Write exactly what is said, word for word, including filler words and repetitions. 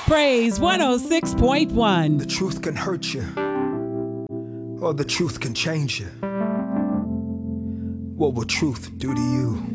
Praise one oh six point one. The truth can hurt you, or the truth can change you. What will truth do to you?